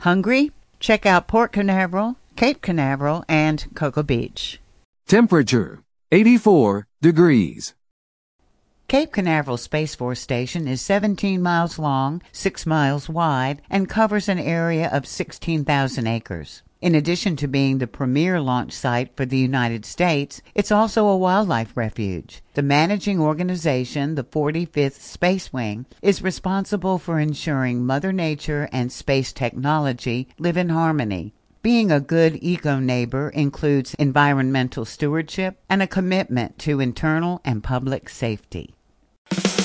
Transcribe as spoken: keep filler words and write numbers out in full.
Hungry? Check out Port Canaveral, Cape Canaveral, and Cocoa Beach. Temperature, eighty-four degrees. Cape Canaveral Space Force Station is seventeen miles long, six miles wide, and covers an area of sixteen thousand acres. In addition to being the premier launch site for the United States, it's also a wildlife refuge. The managing organization, the forty-fifth Space Wing, is responsible for ensuring Mother Nature and space technology live in harmony. Being a good eco-neighbor includes environmental stewardship and a commitment to internal and public safety.